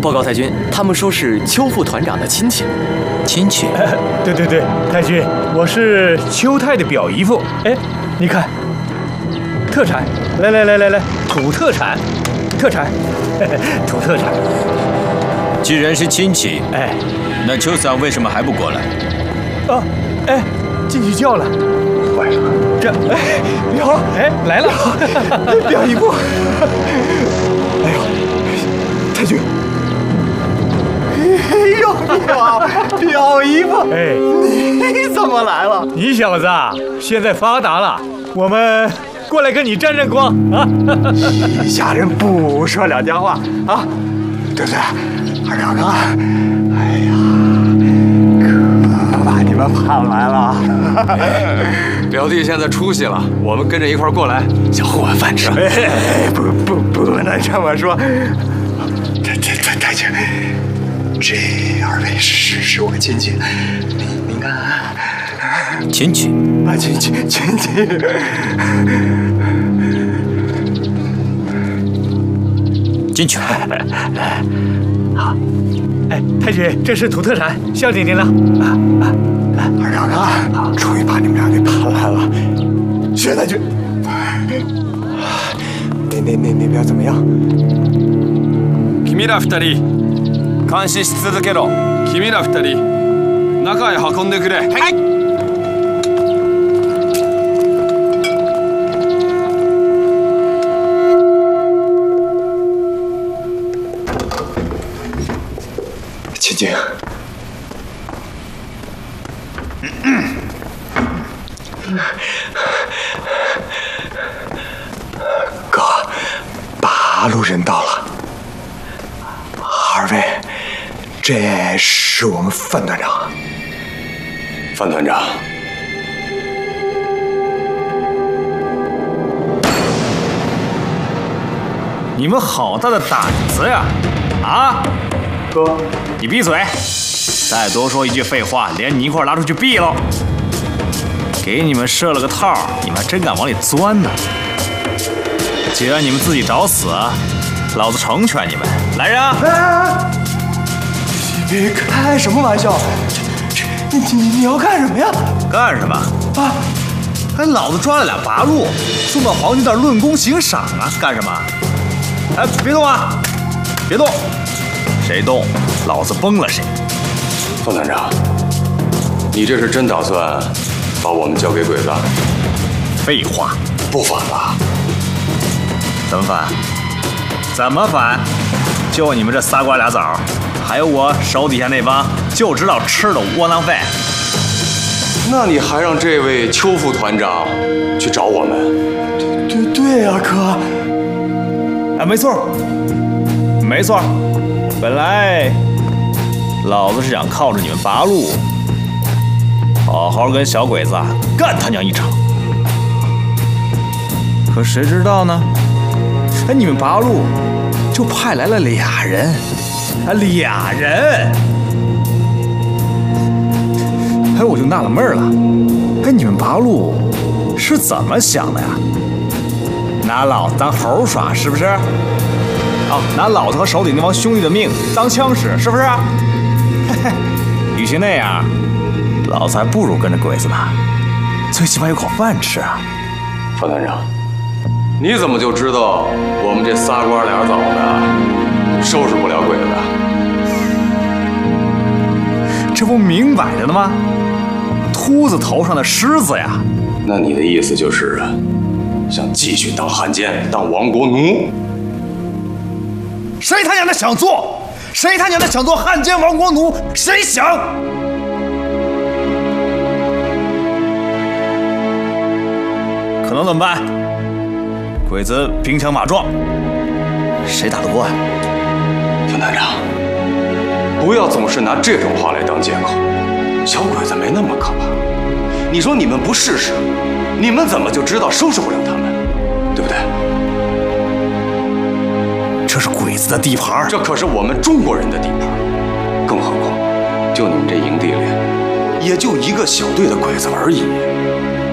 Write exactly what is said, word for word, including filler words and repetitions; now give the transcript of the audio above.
报告太君，他们说是邱副团长的亲戚。 亲戚？ 呃、对对对，太君，我是邱太的表姨夫。哎，你看，特产，来来来来来，土特产，特产，呵呵土特产。 既然是亲戚， 哎， 那邱桑为什么还不过来？ 哦，哎，进去叫了。晚上这，哎，表，哎，来了，表姨夫。哎呦，太君。 哎呦，表表姨夫， 哎， 你怎么来了？ 你小子啊，现在发达了，我们过来跟你沾沾光啊！ 一家人不说两家话啊，对不对？二表哥，哎呀，可把你们盼来了。 表弟现在出息了，我们跟着一块儿过来，想混碗饭吃。 哎，不不不能这么说，太太太太君。这二位是是我亲戚，您您看， 亲戚啊，亲戚亲戚， 进去。 好，哎，太君，这是土特产，孝敬您了。啊啊啊！二表哥，终于把你们俩给盼来了，谢太君。那那那那边怎么样？ 君ら二人。監視し続けろ。君ら二人、中へ運んでくれ。はい。 亲亲。哥，八路人到了。二位。这是我们范团长。 范团长， 你们好大的胆子呀！啊， 哥， 你闭嘴！再多说一句废话，连你一块拉出去毙了！给你们设了个套，你们还真敢往里钻呢！既然你们自己找死，老子成全你们！来人啊！ 哎你开什么玩笑？这这你你你要干什么呀？ 干什么？啊！还老子抓了俩八路，送到黄金那儿论功行赏啊！干什么？哎，别动啊！别动！谁动，老子崩了谁！ 范团长，你这是真打算把我们交给鬼子？ 废话， 不反吧？ 怎么反？怎么反？就你们这仨瓜俩枣！还有我手底下那帮就知道吃的窝囊废， 那你还让这位邱副团长去找我们？ 对对呀、啊，哥。 哎，没错，没错。本来老子是想靠着你们八路，好好跟小鬼子干他娘一场。可谁知道呢？哎，你们八路就派来了俩人。啊，俩人！哎，我就纳了闷了，哎，你们八路是怎么想的呀？拿老子当猴耍是不是？哦，拿老子和手底那帮兄弟的命当枪使是不是？嘿嘿，与其那样，老子还不如跟着鬼子呢，最起码有口饭吃啊！ 范团长，你怎么就知道我们这仨瓜俩枣的收拾不了鬼子？ 这不明摆着的吗？秃子头上的虱子呀！ 那你的意思就是想继续当汉奸，当亡国奴？ 谁他娘的想做？谁他娘的想做汉奸亡国奴？谁想？可能怎么办？鬼子兵强马壮，谁打得过呀？ 范团长，不要总是拿这种话来当借口。小鬼子没那么可怕。你说你们不试试，你们怎么就知道收拾不了他们？对不对？ 这是鬼子的地盘， 这可是我们中国人的地盘。更何况，就你们这营地里，也就一个小队的鬼子而已。